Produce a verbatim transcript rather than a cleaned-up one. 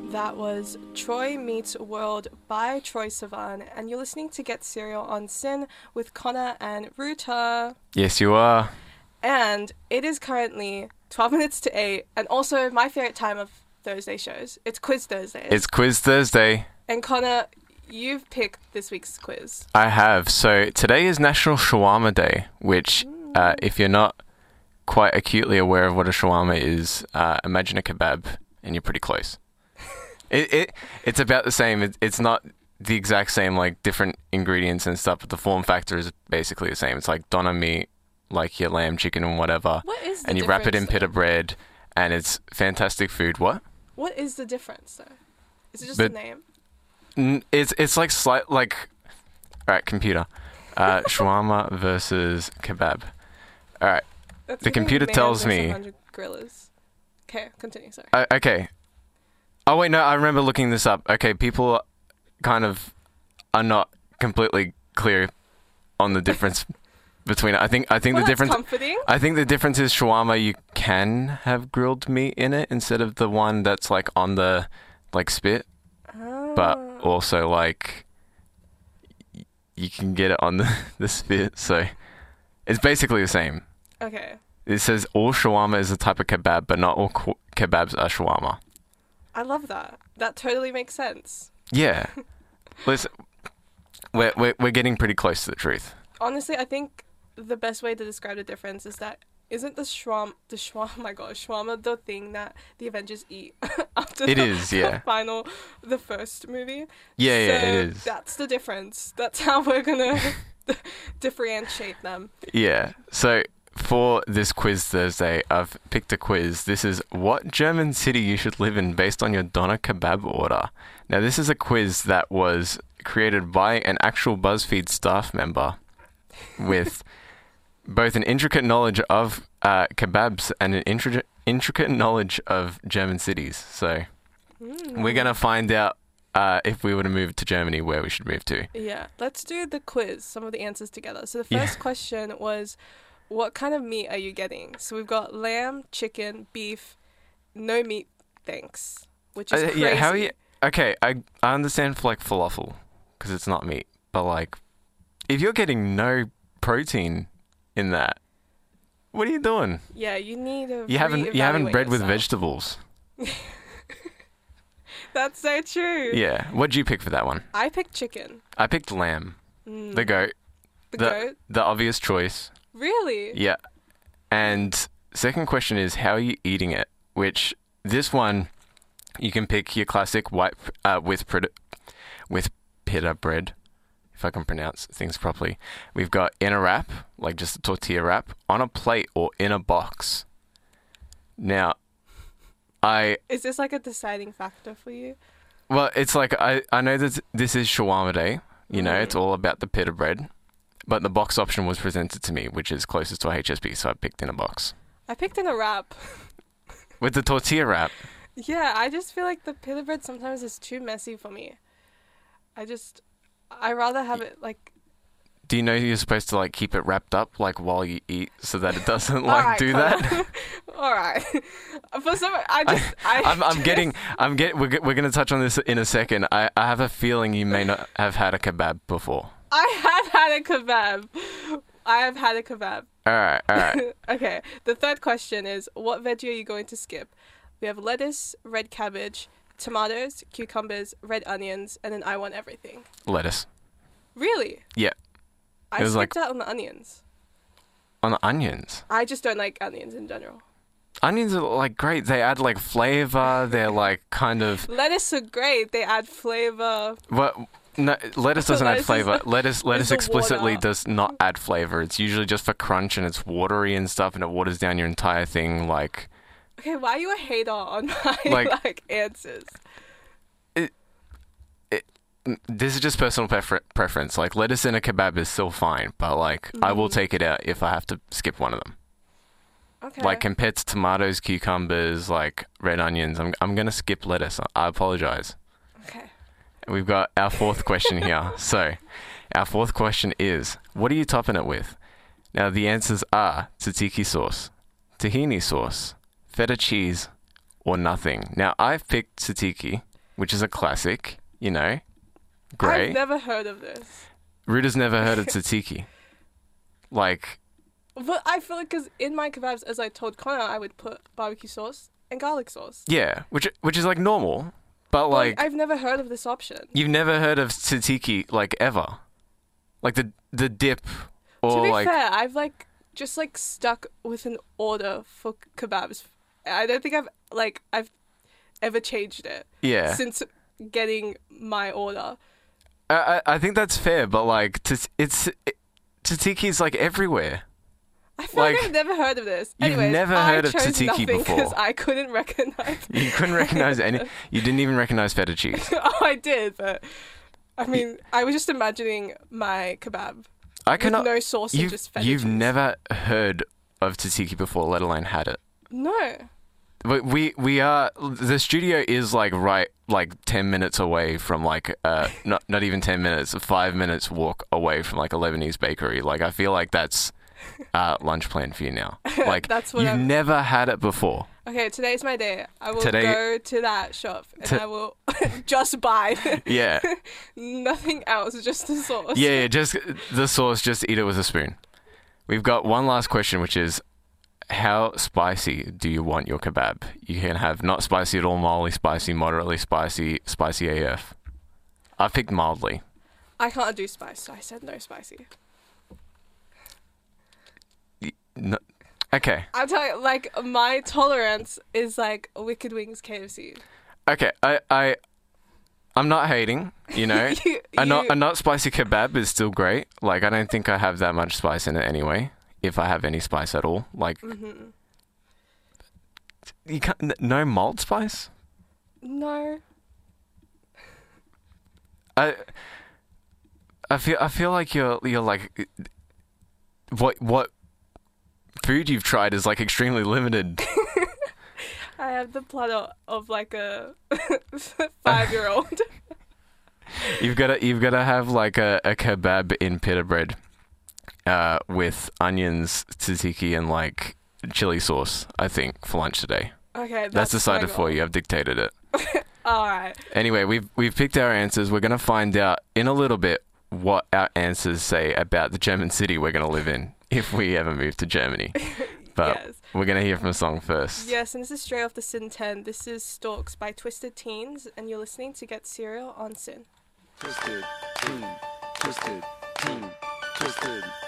That was Troy Meets World by Troy Sivan, and you're listening to Get Serial on Sin with Connor and Ruta. Yes, you are. And it is currently twelve minutes to eight, and also my favourite time of Thursday shows. It's Quiz Thursday. It's Quiz Thursday. And Connor, you've picked this week's quiz. I have. So today is National Shawarma Day, which, mm. uh, if you're not quite acutely aware of what a shawarma is, uh, imagine a kebab, and you're pretty close. It, it it's about the same. It, it's not the exact same, like different ingredients and stuff, but the form factor is basically the same. It's like doner meat, like your lamb, chicken, and whatever. What is the And you wrap it in pita bread, and it's fantastic food. What? What is the difference, though? Is it just but, a name? N- it's it's like slight like. All right, computer. Uh, shawarma versus kebab. All right. That's the computer tells me. Gorillas. Okay, continue. Sorry. Uh, okay. Oh, wait, no, I remember looking this up. Okay, people kind of are not completely clear on the difference between it. I think I think well, the difference comforting. I think the difference is shawarma you can have grilled meat in it instead of the one that's like on the like spit. Oh. But also like y- you can get it on the, the spit, so it's basically the same. Okay. It says all shawarma is a type of kebab, but not all k- kebabs are shawarma. I love that. That totally makes sense. Yeah. Listen, we're, we're, we're getting pretty close to the truth. Honestly, I think the best way to describe the difference is that isn't the shawarma, the shawarma, oh my god, shawarma the thing that the Avengers eat after it the, is, yeah. the final, the first movie? Yeah, so yeah, it is. That's the difference. That's how we're going to differentiate them. Yeah. So for this Quiz Thursday, I've picked a quiz. This is what German city you should live in based on your doner kebab order. Now, this is a quiz that was created by an actual BuzzFeed staff member with both an intricate knowledge of uh, kebabs and an intri- intricate knowledge of German cities. So mm. we're going to find out uh, if we were to move to Germany, where we should move to. Yeah. Let's do the quiz, some of the answers together. So the first yeah. question was, what kind of meat are you getting? So we've got lamb, chicken, beef, no meat, thanks. Which is uh, crazy. Yeah, how are you? Okay, I I understand for like falafel because it's not meat, but like if you're getting no protein in that, what are you doing? Yeah, you need to. You haven't you haven't bred yourself. with vegetables. That's so true. Yeah, what'd you pick for that one? I picked chicken. I picked lamb. Mm. The goat. The, the goat. The obvious choice. Really? Yeah. And second question is, how are you eating it? Which, this one, you can pick your classic white uh, with pita, with pita bread, if I can pronounce things properly. We've got in a wrap, like just a tortilla wrap, on a plate or in a box. Now, I... Is this like a deciding factor for you? Well, it's like, I, I know that this is shawarma day. You know, mm. it's all about the pita bread. But the box option was presented to me, which is closest to a H S P, so I picked in a box. I picked in a wrap. With the tortilla wrap? Yeah, I just feel like the pita bread sometimes is too messy for me. I just... I rather have it, like... Do you know you're supposed to, like, keep it wrapped up, like, while you eat, so that it doesn't, like, right, do that? All right. For some... I just... I, I, I'm, I'm just... getting... I'm get. We're, we're going to touch on this in a second. I, I have a feeling you may not have had a kebab before. I have had a kebab. I have had a kebab. All right, all right. Okay. The third question is, what veggie are you going to skip? We have lettuce, red cabbage, tomatoes, cucumbers, red onions, and then I want everything. Lettuce. Really? Yeah. I it was skipped like, out on the onions. On the onions? I just don't like onions in general. Onions are, like, great. They add, like, flavor. They're, like, kind of... Lettuce are great. They add flavor. What... No, lettuce doesn't lettuce add flavor. is, lettuce lettuce explicitly water. does not add flavor. It's usually just for crunch and it's watery and stuff and it waters down your entire thing. Like, okay, why are you a hater on my like, like answers? It, it, this is just personal prefer- preference. Like, lettuce in a kebab is still fine, but like, mm. I will take it out if I have to skip one of them. Okay. Like, compared to tomatoes, cucumbers, like red onions, I'm I'm gonna skip lettuce. I apologize. Okay. We've got our fourth question here. So, our fourth question is, what are you topping it with? Now, the answers are tzatziki sauce, tahini sauce, feta cheese, or nothing. Now, I've picked tzatziki. which is a classic. You know, great. I've never heard of this. Ruda's never heard of tzatziki. Like, But I feel like because in my kebabs, as I told Connor, I would put barbecue sauce and garlic sauce. yeah, which which is like normal, but But, like I've never heard of this option. you've never heard of tzatziki like ever, like the the dip or To be like fair, I've like just like stuck with an order for kebabs. I don't think I've like I've ever changed it yeah. since getting my order. I I I think that's fair, but like ts- it's it, tzatziki is like everywhere. I feel like, Like, I've never heard of this. you've Anyways, never I heard of chose tzatziki nothing before. because I couldn't recognize. You couldn't recognize any. You didn't even recognize feta cheese. Oh, I did, but I mean, I was just imagining my kebab I with cannot. no sauce and You've just feta you've cheese. never heard of tzatziki before, let alone had it. No. But we we are the studio is like right like ten minutes away from like uh not not even ten minutes, five minutes walk away from like a Lebanese bakery. Like I feel like that's uh lunch plan for you now. Like That's what you've I'm- never had it before. Okay, today's my day. I will Today- go to that shop and To- I will just buy Yeah. nothing else, just the sauce. Yeah, yeah, just the sauce, just eat it with a spoon. We've got one last question, which is how spicy do you want your kebab? You can have not spicy at all, mildly spicy, moderately spicy, spicy A F. I've picked mildly. I can't do spice, so I said no spicy. No, okay. I'm telling you, like, my tolerance is like Wicked Wings K F C. Okay, I, I, I'm not hating, you know. You- a, not, you- a not spicy kebab is still great. Like, I don't think I have that much spice in it anyway, if I have any spice at all. Like, Mhm. you can't, n- no malt spice? No. I, I feel, I feel like you're, you're like, what, what food you've tried is like extremely limited. I have the platter of like a five-year-old. You've got to, you've got to have like a, a kebab in pita bread, uh, with onions, tzatziki, and like chili sauce. I think for lunch today. Okay, that's, That's decided my for goal. you. I've dictated it. All right. Anyway, we've we've picked our answers. We're gonna find out in a little bit what our answers say about the German city we're gonna live in if we ever move to Germany. But Yes. we're gonna hear from a song first. Yes, and this is straight off the Sin ten. This is Stalks by Twisted Teens, and you're listening to Get Serial on Sin. Twisted, teen, twisted, teen, twisted.